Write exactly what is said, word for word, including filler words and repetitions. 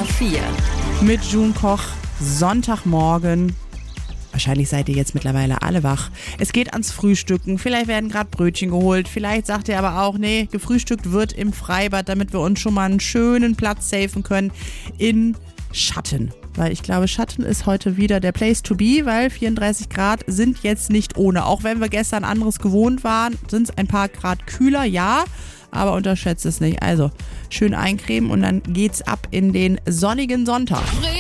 vier. Mit June Koch, Sonntagmorgen. Wahrscheinlich seid ihr jetzt mittlerweile alle wach. Es geht ans Frühstücken. Vielleicht werden gerade Brötchen geholt. Vielleicht sagt ihr aber auch, nee, gefrühstückt wird im Freibad, damit wir uns schon mal einen schönen Platz safen können in Schatten. Weil ich glaube, Schatten ist heute wieder der Place to be, weil vierunddreißig Grad sind jetzt nicht ohne. Auch wenn wir gestern anderes gewohnt waren, sind es ein paar Grad kühler, ja, aber unterschätzt es nicht. Also schön eincremen und dann geht's ab in den sonnigen Sonntag.